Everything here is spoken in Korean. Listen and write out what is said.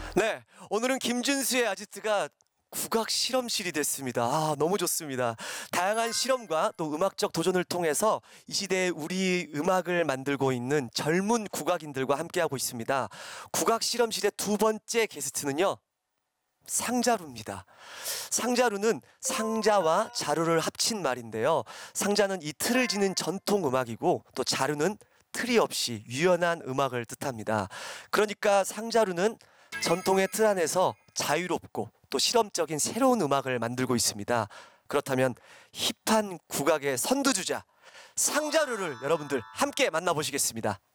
네, 오늘은 김준수의 아지트가 국악 실험실이 됐습니다. 너무 좋습니다. 다양한 실험과 또 음악적 도전을 통해서 이 시대에 우리 음악을 만들고 있는 젊은 국악인들과 함께하고 있습니다. 국악 실험실의 두 번째 게스트는요, 상자루입니다. 상자루는 상자와 자루를 합친 말인데요. 상자는 이 틀을 지는 전통 음악이고 또 자루는 틀이 없이 유연한 음악을 뜻합니다. 그러니까 상자루는 전통의 틀 안에서 자유롭고 또 실험적인 새로운 음악을 만들고 있습니다. 그렇다면 힙한 국악의 선두주자 상자루를 여러분들 함께 만나보시겠습니다.